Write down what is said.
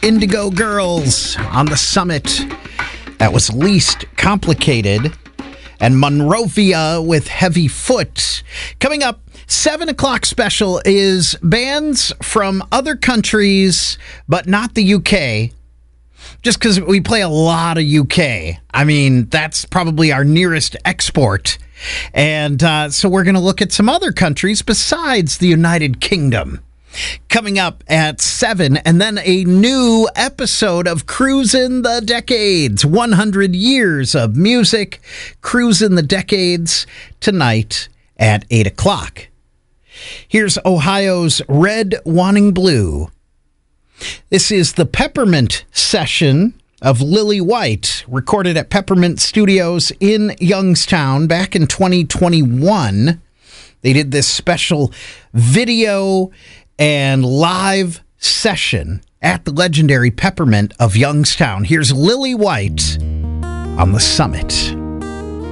Indigo Girls on the Summit. That was Least Complicated. And Monrovia with Heavy Foot. Coming up, 7 o'clock special is bands from other countries, but not the UK. Just because we play a lot of UK. I mean, that's probably our nearest export. And so we're going to look at some other countries besides the United Kingdom. Coming up at 7, and then a new episode of Cruisin' the Decades. 100 years of music. Cruisin' the Decades tonight at 8 o'clock. Here's Ohio's Red Wanting Blue. This is the Peppermint session of Lily White, recorded at Peppermint Studios in Youngstown back in 2021. They did this special video and live session at the legendary Peppermint of Youngstown. Here's Lily White on the Summit.